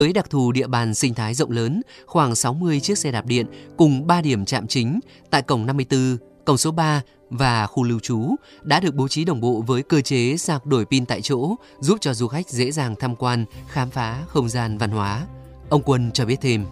Với đặc thù địa bàn sinh thái rộng lớn, khoảng 60 chiếc xe đạp điện cùng 3 điểm trạm chính tại cổng 54, cổng số 3 và khu lưu trú đã được bố trí đồng bộ với cơ chế sạc đổi pin tại chỗ, giúp cho du khách dễ dàng tham quan, khám phá không gian văn hóa. Ông Quân cho biết thêm.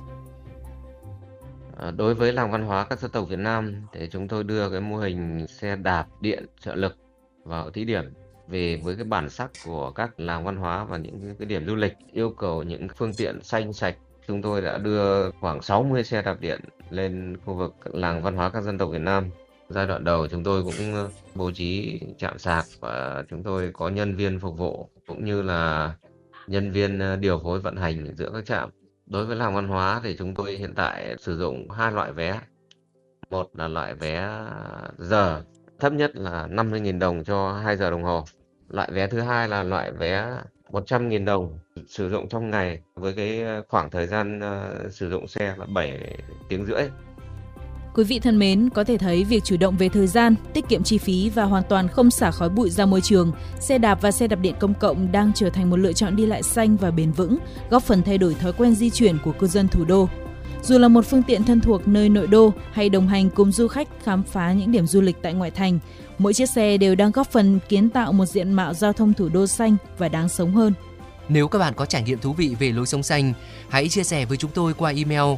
Đối với làng văn hóa các dân tộc Việt Nam thì chúng tôi đưa cái mô hình xe đạp điện trợ lực vào thí điểm về với cái bản sắc của các làng văn hóa và những cái điểm du lịch, yêu cầu những phương tiện xanh sạch. Chúng tôi đã đưa khoảng 60 xe đạp điện lên khu vực làng văn hóa các dân tộc Việt Nam. Giai đoạn đầu chúng tôi cũng bố trí trạm sạc và chúng tôi có nhân viên phục vụ cũng như là nhân viên điều phối vận hành giữa các trạm. Đối với làng văn hóa thì chúng tôi hiện tại sử dụng 2 loại vé. Một là loại vé giờ, thấp nhất là 50.000 đồng cho 2 giờ đồng hồ. Loại vé thứ hai là loại vé 100.000 đồng sử dụng trong ngày với cái khoảng thời gian sử dụng xe là 7 tiếng rưỡi. Quý vị thân mến, có thể thấy việc chủ động về thời gian, tiết kiệm chi phí và hoàn toàn không xả khói bụi ra môi trường, xe đạp và xe đạp điện công cộng đang trở thành một lựa chọn đi lại xanh và bền vững, góp phần thay đổi thói quen di chuyển của cư dân thủ đô. Dù là một phương tiện thân thuộc nơi nội đô hay đồng hành cùng du khách khám phá những điểm du lịch tại ngoại thành, mỗi chiếc xe đều đang góp phần kiến tạo một diện mạo giao thông thủ đô xanh và đáng sống hơn. Nếu các bạn có trải nghiệm thú vị về lối sống xanh, hãy chia sẻ với chúng tôi qua email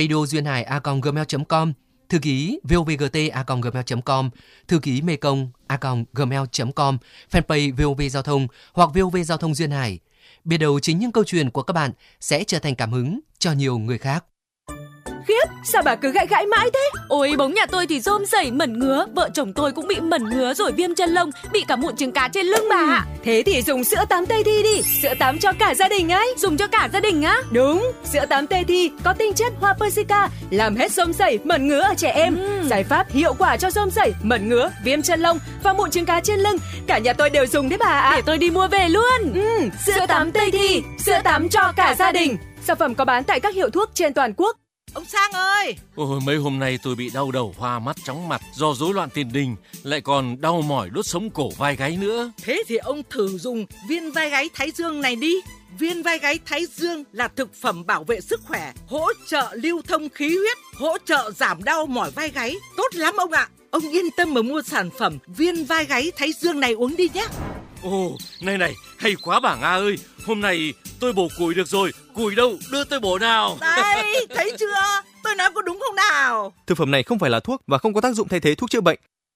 radioduyênhài@gmail.com, thư ký vovgt@gmail.com, thư ký mekong@gmail.com, fanpage VOV Giao thông hoặc VOV Giao thông Duyên Hải. Biết đâu chính những câu chuyện của các bạn sẽ trở thành cảm hứng cho nhiều người khác. Khiếp, sao bà cứ gãi gãi mãi thế? Ôi, bóng nhà tôi thì rôm rẩy mẩn ngứa, vợ chồng tôi cũng bị mẩn ngứa rồi viêm chân lông, bị cả mụn trứng cá trên lưng bà ạ. Thế thì dùng sữa tắm Tây Thi đi, sữa tắm cho cả gia đình ấy. Dùng cho cả gia đình á? Đúng, sữa tắm Tây Thi có tinh chất hoa Persica, làm hết rôm rẩy, mẩn ngứa ở trẻ em. Giải pháp hiệu quả cho rôm rẩy, mẩn ngứa, viêm chân lông và mụn trứng cá trên lưng. Cả nhà tôi đều dùng đấy bà ạ. Để tôi đi mua về luôn. Sữa tắm Tây Thi, sữa tắm cho cả gia đình. Sản phẩm có bán tại các hiệu thuốc trên toàn quốc. Ông Sang ơi! Ôi, mấy hôm nay tôi bị đau đầu, hoa mắt, chóng mặt do rối loạn tiền đình, lại còn đau mỏi đốt sống cổ vai gáy nữa. Thế thì ông thử dùng viên vai gáy Thái Dương này đi. Viên vai gáy Thái Dương là thực phẩm bảo vệ sức khỏe, hỗ trợ lưu thông khí huyết, hỗ trợ giảm đau mỏi vai gáy. Tốt lắm ông ạ! Ông yên tâm mà mua sản phẩm viên vai gáy Thái Dương này uống đi nhé. Ồ, này, hay quá bà Nga ơi! Hôm nay tôi bổ củi được rồi, củi đâu, đưa tôi bổ nào. Đấy, thấy chưa? Tôi nói có đúng không nào? Thực phẩm này không phải là thuốc và không có tác dụng thay thế thuốc chữa bệnh.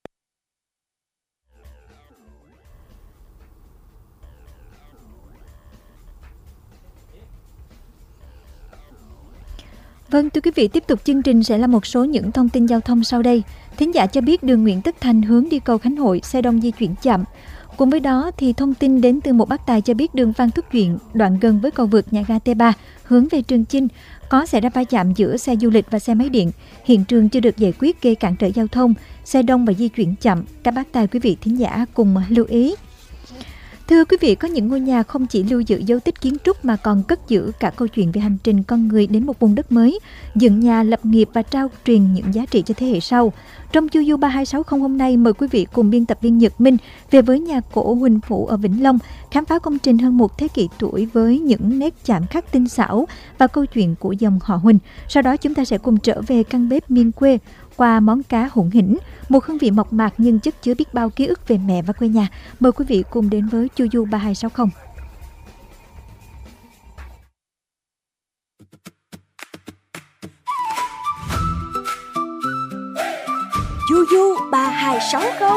Vâng, thưa quý vị, tiếp tục chương trình sẽ là một số những thông tin giao thông sau đây. Thính giả cho biết đường Nguyễn Tất Thành hướng đi cầu Khánh Hội, xe đông di chuyển chậm. Cùng với đó thì thông tin đến từ một bác tài cho biết đường Phan Thúc Duyện, đoạn gần với cầu vượt nhà ga T3 hướng về Trường Chinh có xảy ra va chạm giữa xe du lịch và xe máy điện. Hiện trường chưa được giải quyết gây cản trở giao thông, xe đông và di chuyển chậm. Các bác tài quý vị thính giả cùng lưu ý. Thưa quý vị, có những ngôi nhà không chỉ lưu giữ dấu tích kiến trúc mà còn cất giữ cả câu chuyện về hành trình con người đến một vùng đất mới, dựng nhà, lập nghiệp và trao truyền những giá trị cho thế hệ sau. Trong Chu Du 3260 hôm nay, mời quý vị cùng biên tập viên Nhật Minh về với nhà cổ Huỳnh Phủ ở Vĩnh Long, khám phá công trình hơn một thế kỷ tuổi với những nét chạm khắc tinh xảo và câu chuyện của dòng họ Huỳnh. Sau đó chúng ta sẽ cùng trở về căn bếp miền quê qua món cá hủng hỉnh, một hương vị mộc mạc nhưng chất chứa biết bao ký ức về mẹ và quê nhà. Mời quý vị cùng đến với Chu Du 3260. Chu Du 3260.